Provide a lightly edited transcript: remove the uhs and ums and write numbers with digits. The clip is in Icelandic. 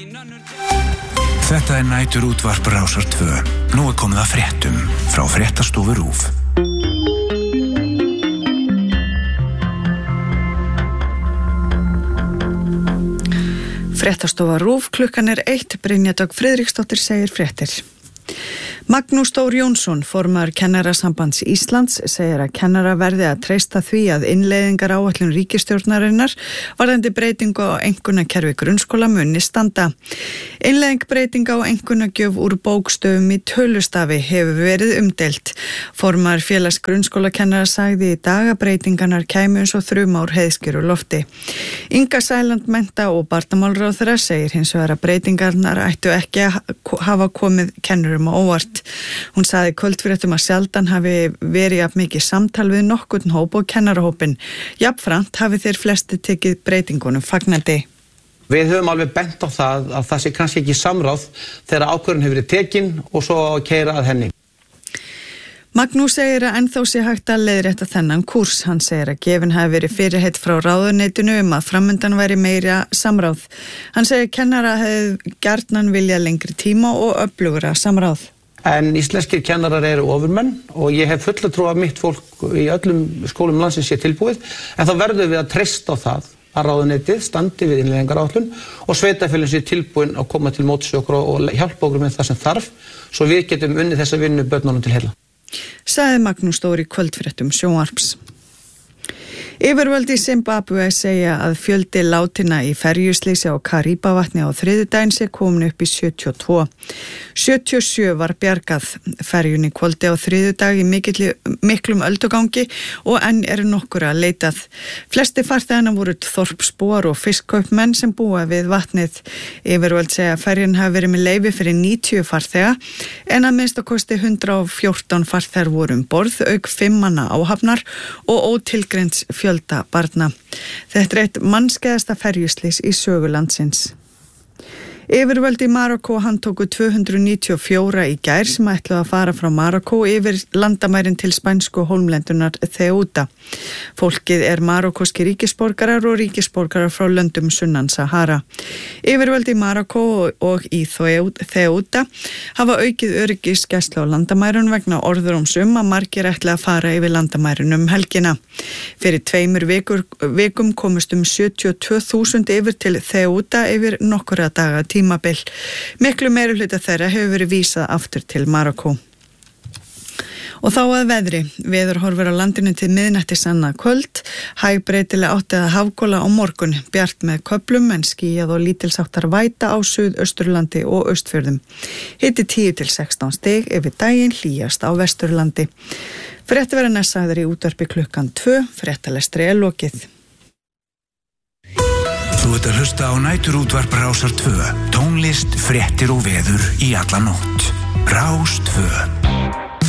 Þetta nætur útvarp Rásar 2. Nú komið að fréttum frá Fréttastofu RÚV. Fréttastofa RÚV, klukkan 1, Brynja Dögg Friðriksdóttir segir fréttir. Magnús Þór Jónsson, formaður Kennarasambands Íslands, segir að kennara verði að treysta því að innleiðingar áætlun ríkisstjórnarinnar varðandi breytingu á einkunnakerfi grunnskóla muni standa. Innleiðing breytinga á einkunnagjöf úr bókstöfum í tölustafi hefur verið umdeilt. Formaður félags grunnskólakennara sagði í dag að breytingarnar kæmu eins og þrumár heiðskjur úr lofti. Inga Sæland mennta- og barnamálaráðherra segir hins vegar að breytingarnar ættu ekki að hafa komið kennurum á óvart. Hún sagði í kvöldfréttum að sjaldan hafi verið jafn mikið samtal við nokkurn hóp og kennarahópin. Jafnframt hafi þeir flesti tekið breytingunum fagnandi. Við höfum alveg bent á það að það sé kannski ekki samráð þegar ákvörðun hefur verið tekin og svo að keyra að henni. Magnús segir að ennþá sé hægt að leiðrétta þennan kúrs. Hann segir að gefin hafi verið fyrirheit frá ráðuneytinu að framundan væri meira samráð. Hann segir kennara hefði gjarnan viljað lengri tíma og öflugra samráð. En íslenskir kennarar eru ofurmenn og ég hef fulla trú að mitt fólk í öllum skólum landsins sé tilbúið, en þá verðum við að treysta á það að ráðuneytið standi við innleiðingaráætlun og sveitarfélögin sé tilbúin að koma til móts við okkur og hjálpa okkur með það sem þarf, svo við getum unnið þessa vinnu börnunum til heilla. Sagði Magnús Þór í kvöldfréttum sjónvarps. Yfirvöld í Zimbabwe segja að fjöldi látinna í ferjuslysi á Karíbavatni á þriðjudaginn sé komin upp í 72. 77 var bjargað. Ferjunni hvolfdi á þriðjudag í miklum öldugangi og enn eru nokkur að leitað. Flesti farþeganna voru þorpsbúar og fiskkaupmenn sem búa við vatnið. Yfirvöld segja að ferjan hafi verið með leyfi fyrir 90 farþega en að minnstakosti 114 farþegar voru borð, auk 5 manna áhafnar og ótilgreinds fjölda barna. Þetta er eitt mannskæðasta ferjuslys í sögu landsins. Yfirvöld í Marokkó handtóku 294 í gær sem ætluðu að fara frá Marokkó yfir landamærin til spænsku hólmlendunar Ceuta. Fólkið er marokkóskir ríkisborgarar og ríkisborgarar frá löndum sunnan Sahara. Yfirvöld í Marokkó og í Ceuta hafa aukið öryggisgæslu á landamærun vegna orðróms að margir ætla að fara yfir landamærun helgina. Fyrir 2 vikum komust 72.000 yfir til Ceuta yfir nokkura daga tímabil. Miklu meirihluta þeirra hefur verið vísað aftur til Marokkó. Og þá að veðri. Veðurhorfur á landinu til miðnættis annað kvöld. Hægbreytileg átt eða hafgola á morgun. Bjart með köflum en skýjað og lítilsháttar væta á Suðausturlandi og Austfjörðum. Hiti 10 til 16 stig, yfir daginn hlýjast á Vesturlandi. Fréttaverðar sagður í útvarpi klukkan 2. Fréttalestri er lokið. Þú ert að hlusta á næturútvarp Rásar 2. Tónlist, fréttir og veður í alla nótt. Rás 2.